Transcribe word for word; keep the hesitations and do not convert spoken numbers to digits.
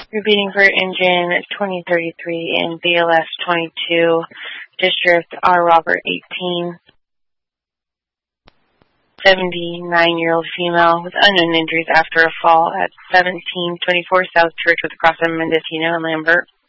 Repeating for engine twenty thirty-three in B L S twenty-two, District R. Robert eighteen. seventy-nine-year-old female with unknown injuries after a fall at seventeen twenty-four South Church with across on Mendocino and Lambert.